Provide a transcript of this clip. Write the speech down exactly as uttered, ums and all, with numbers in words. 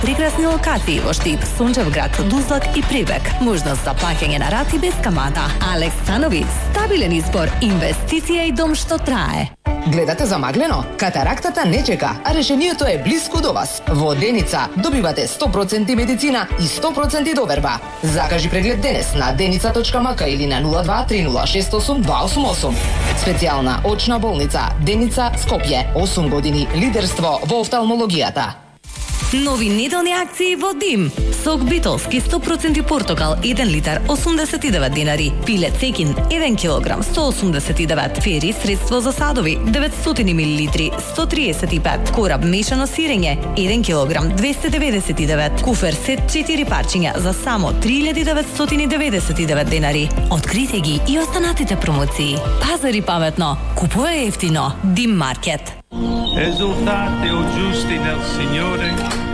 Прекрасни локации во Штип, Сончевград, Тузлак и Прибек. Можност за плаќање на рати без камата. Алекс Станови, стабилен избор, инвестиција и дом што трае. Гледате замаглено? Катарактата не чека, а решението е блиску до вас. Во Деница добивате сто проценти медицина и сто проценти доверба. Закажи преглед денес на деница точка ем ка или на нула два три нула шест осум два осум осум. Специјална очна болница Деница Скопје. осум години лидерство во офталмологијата. Нови неделни акции во Дим. Сок битолски сто проценти портокал еден литар осумдесет и девет динари. Пиле цекин еден килограм сто осумдесет и девет. Фери средство за садови деветстотини милилитри сто триесет и пет. Кораб мешано сирење еден килограм двесте деветдесет и девет. Куфер сет четири парчиња за само три илјади деветстотини деветдесет и девет динари. Открите ги и останатите промоции. Пазари паметно, купуе ефтино. Дим маркет. Esultate o giusti nel Signore,